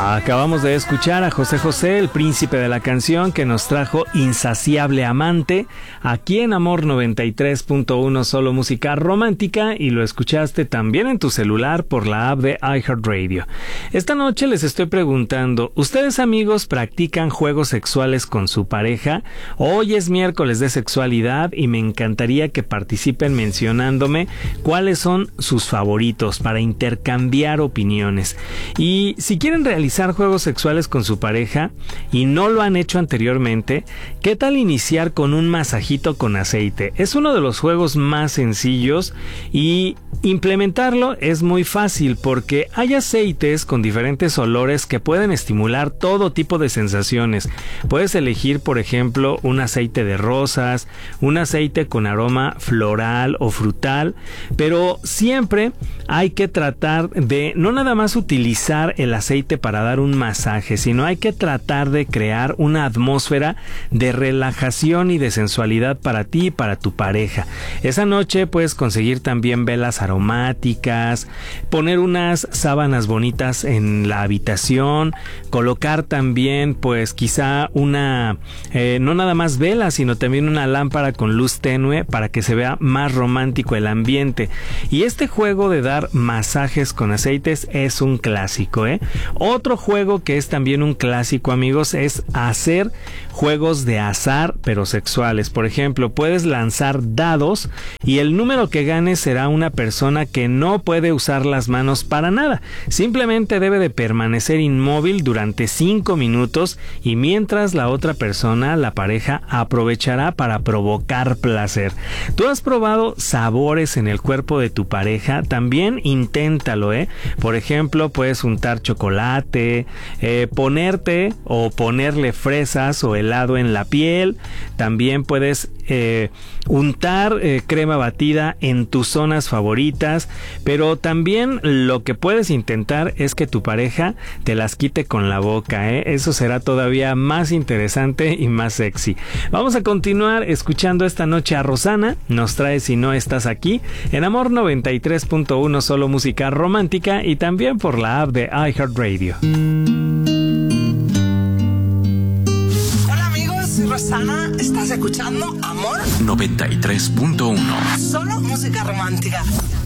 Acabamos de escuchar a José José, el príncipe de la canción, que nos trajo Insaciable Amante, aquí en Amor 93.1, solo música romántica, y lo escuchaste también en tu celular por la app de iHeartRadio. Esta noche les estoy preguntando, ¿ustedes, amigos, practican juegos sexuales con su pareja? Hoy es miércoles de sexualidad y me encantaría que participen mencionándome cuáles son sus favoritos para intercambiar opiniones. Y si quieren realizar juegos sexuales con su pareja y no lo han hecho anteriormente, ¿qué tal iniciar con un masajito con aceite? Es uno de los juegos más sencillos y implementarlo es muy fácil porque hay aceites con diferentes olores que pueden estimular todo tipo de sensaciones. Puedes elegir, por ejemplo, un aceite de rosas, un aceite con aroma floral o frutal, pero siempre hay que tratar de no nada más utilizar el aceite para dar un masaje, sino hay que tratar de crear una atmósfera de relajación y de sensualidad para ti y para tu pareja. Esa noche puedes conseguir también velas aromáticas, poner unas sábanas bonitas en la habitación, colocar también pues quizá una no nada más velas, sino también una lámpara con luz tenue para que se vea más romántico el ambiente. Y este juego de dar masajes con aceites es un clásico, Otro juego que es también un clásico, amigos, es hacer juegos de azar pero sexuales. Por ejemplo, puedes lanzar dados y el número que gane será una persona que no puede usar las manos para nada. Simplemente debe de permanecer inmóvil durante 5 minutos y mientras la otra persona, la pareja, aprovechará para provocar placer. ¿Tú has probado sabores en el cuerpo de tu pareja? También inténtalo, Por ejemplo, puedes untar chocolate, ponerte o ponerle fresas o helado en la piel. También puedes untar crema batida en tus zonas favoritas, pero también lo que puedes intentar es que tu pareja te las quite con la boca, Eso será todavía más interesante y más sexy. Vamos a continuar escuchando esta noche a Rosana, nos trae Si no estás aquí, en Amor 93.1, solo música romántica, y también por la app de iHeartRadio. Rosana, ¿estás escuchando Amor 93.1? Solo música romántica.